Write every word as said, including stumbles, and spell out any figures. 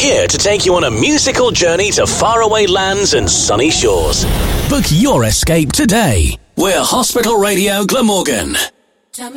here to take you on a musical journey to faraway lands and sunny shores. Book your escape today. We're Hospital Radio Glamorgan.